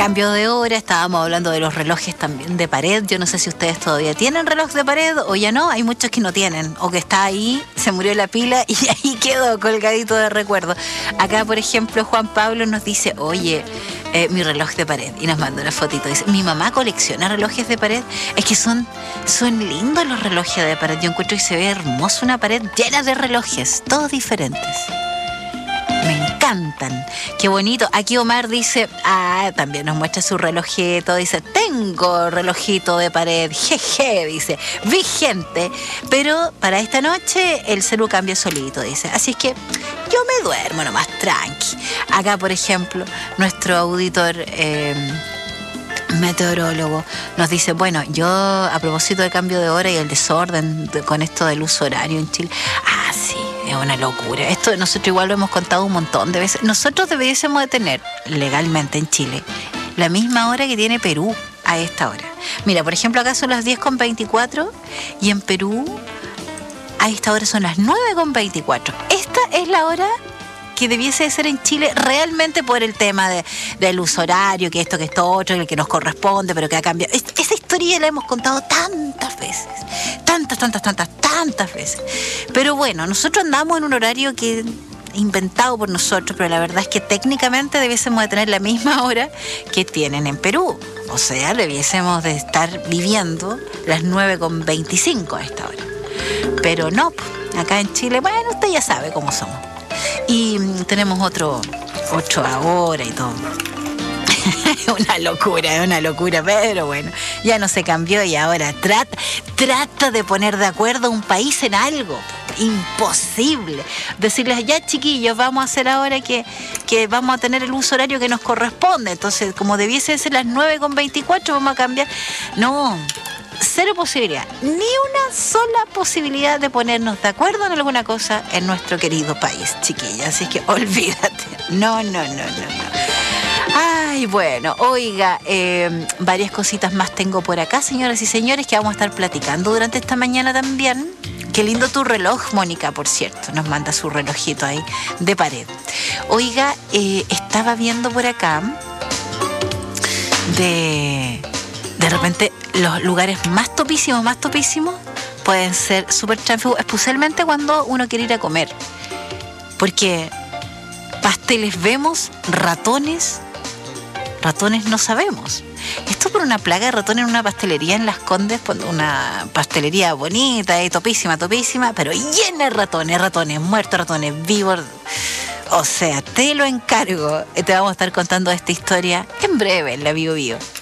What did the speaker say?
Cambio de hora, estábamos hablando de los relojes también de pared. Yo no sé si ustedes todavía tienen reloj de pared o ya no. Hay muchos que no tienen, o que está ahí, se murió la pila y ahí quedó colgadito de recuerdo. Acá, por ejemplo, Juan Pablo nos dice, oye, mi reloj de pared, y nos manda una fotito. Dice, mi mamá colecciona relojes de pared. Es que son lindos los relojes de pared. Yo encuentro que se ve hermoso una pared llena de relojes, todos diferentes. Me encantan. Qué bonito. Aquí Omar dice, también nos muestra su relojito. Dice, tengo relojito de pared. Jeje, dice, vigente. Pero para esta noche el celu cambia solito, dice. Así es que yo me duermo nomás tranqui. Acá, por ejemplo, nuestro auditor meteorólogo nos dice, bueno, yo a propósito de cambio de hora y el desorden con esto del uso horario en Chile, sí, es una locura. Esto nosotros igual lo hemos contado un montón de veces. Nosotros debiésemos de tener legalmente en Chile la misma hora que tiene Perú a esta hora. Mira, por ejemplo, acá son las 10:24 y en Perú a esta hora son las 9:24. Esta es la hora que debiese de ser en Chile realmente por el tema del uso horario, que esto, que esto, otro, el que nos corresponde, pero que ha cambiado. Esa historia la hemos contado tantas veces, tantas veces. Pero bueno, nosotros andamos en un horario que inventado por nosotros, pero la verdad es que técnicamente debiésemos de tener la misma hora que tienen en Perú. O sea, debiésemos de estar viviendo las 9:25 a esta hora. Pero no, acá en Chile, bueno, usted ya sabe cómo somos. Y tenemos otro ahora y todo. Una locura, pero bueno, ya no se cambió y ahora trata de poner de acuerdo a un país en algo. Imposible. Decirles, ya chiquillos, vamos a hacer ahora que vamos a tener el uso horario que nos corresponde. Entonces, como debiese ser las 9:24, vamos a cambiar. No. Cero posibilidad, ni una sola posibilidad de ponernos de acuerdo en alguna cosa en nuestro querido país, chiquilla. Así que olvídate. No. Ay, bueno, oiga, varias cositas más tengo por acá, señoras y señores, que vamos a estar platicando durante esta mañana también. Qué lindo tu reloj, Mónica, por cierto. Nos manda su relojito ahí de pared. Oiga, estaba viendo por acá de repente los lugares más topísimos pueden ser súper tránsfugo, especialmente cuando uno quiere ir a comer. Porque pasteles vemos, ratones no sabemos. Esto por una plaga de ratones en una pastelería en Las Condes, una pastelería bonita y topísima, pero llena de ratones muertos, ratones vivos. O sea, te lo encargo. Te vamos a estar contando esta historia en breve en la Bio Bio.